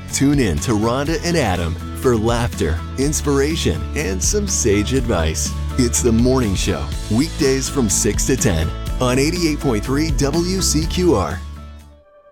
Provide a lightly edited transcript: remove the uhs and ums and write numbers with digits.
Tune in to Rhonda and Adam for laughter, inspiration, and some sage advice. It's The Morning Show, weekdays from 6 to 10 on 88.3 WCQR.